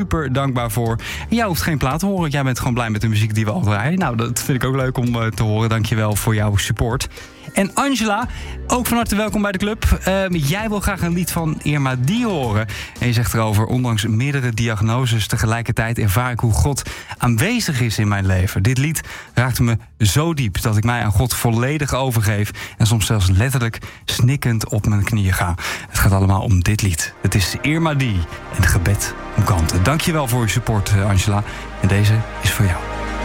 super dankbaar voor. En jij hoeft geen plaat te horen. Jij bent gewoon blij met de muziek die we al draaien. Nou, dat vind ik ook leuk om te horen. Dankjewel voor jouw support. En Angela, ook van harte welkom bij de club. Jij wil graag een lied van Irma Die horen. En je zegt erover, ondanks meerdere diagnoses tegelijkertijd ervaar ik hoe God aanwezig is in mijn leven. Dit lied raakte me zo diep dat ik mij aan God volledig overgeef en soms zelfs letterlijk snikkend op mijn knieën ga. Het gaat allemaal om dit lied. Het is Irma Die en het gebed om kanten. Dankjewel voor je support, Angela. En deze is voor jou.